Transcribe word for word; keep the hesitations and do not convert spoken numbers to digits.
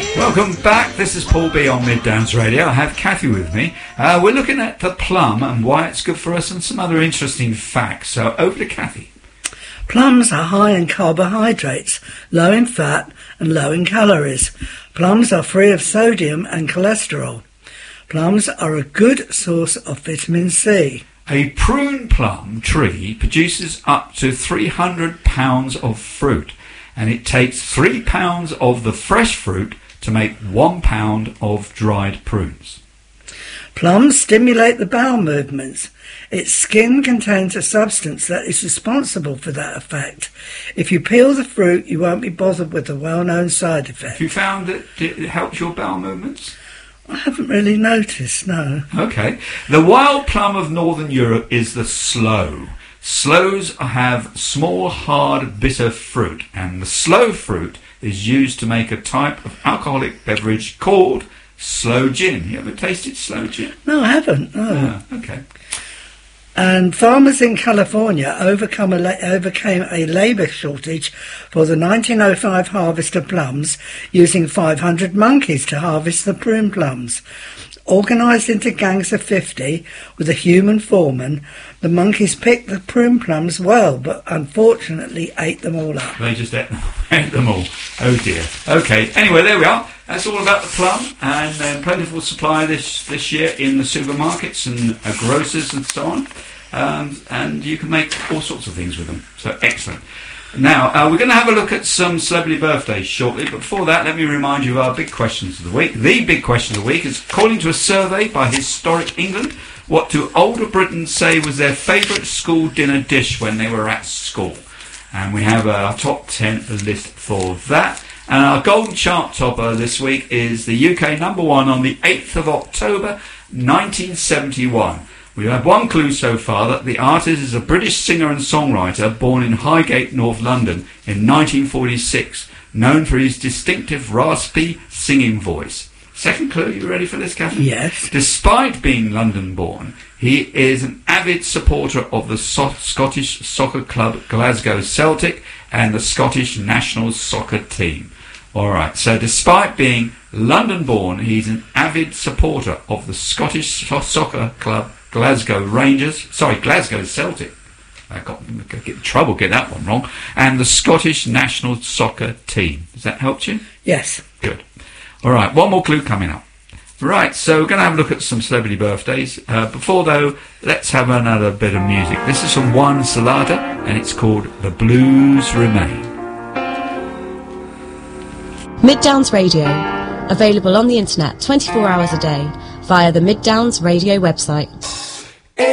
Welcome back. This is Paul B on Mid Downs Radio. I have Kathy with me. Uh, we're looking at the plum and why it's good for us and some other interesting facts. So over to Kathy. Plums are high in carbohydrates, low in fat and low in calories. Plums are free of sodium and cholesterol. Plums are a good source of vitamin C. A prune plum tree produces up to three hundred pounds of fruit, and it takes three pounds of the fresh fruit to make one pound of dried prunes. Plums stimulate the bowel movements. Its skin contains a substance that is responsible for that effect. If you peel the fruit, you won't be bothered with the well-known side effect. Have you found that it helps your bowel movements? I haven't really noticed, no. Okay. The wild plum of Northern Europe is the sloe. Sloes have small, hard, bitter fruit, and the sloe fruit is used to make a type of alcoholic beverage called sloe gin. You ever tasted sloe gin? No, I haven't, no. Ah, okay. And farmers in California overcome a la- overcame a labour shortage for the nineteen oh five harvest of plums, using five hundred monkeys to harvest the prune plums. Organised into gangs of fifty, with a human foreman, the monkeys picked the prune plums well, but unfortunately ate them all up. They just ate them, ate them all. Oh dear. Okay, anyway, there we are. That's all about the plum, and uh, plentiful supply this, this year in the supermarkets and uh, grocers and so on. Um, and you can make all sorts of things with them. So excellent. Now, uh, we're going to have a look at some celebrity birthdays shortly, but before that, let me remind you of our big questions of the week. The big question of the week is, according to a survey by Historic England, what do older Britons say was their favourite school dinner dish when they were at school? And we have our top ten list for that. And our golden chart topper this week is the U K number one on the eighth of October, nineteen seventy-one. We have one clue so far, that the artist is a British singer and songwriter born in Highgate, North London in nineteen forty-six, known for his distinctive raspy singing voice. Second clue, you ready for this, Catherine? Yes. Despite being London-born, he is an avid supporter of the so- Scottish soccer club Glasgow Celtic and the Scottish national soccer team. All right, so despite being London-born, he's an avid supporter of the Scottish so- soccer club Glasgow Rangers, sorry, Glasgow Celtic. I got, got get in trouble, get that one wrong. And the Scottish national soccer team. Does that help you? Yes. Good. All right, one more clue coming up. Right, so we're going to have a look at some celebrity birthdays. Uh, before, though, let's have another bit of music. This is from Juan Salata, and it's called The Blues Remain. Mid Downs Radio, available on the internet twenty-four hours a day via the Mid Downs Radio website.